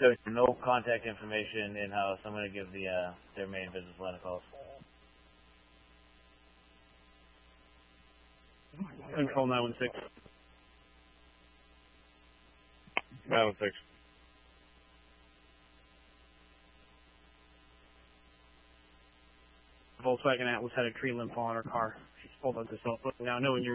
So no contact information in-house. I'm going to give their main business line a call. Control 916. 916. Volkswagen Atlas had a tree limb fall on her car. She's pulled up to self. Now, knowing you're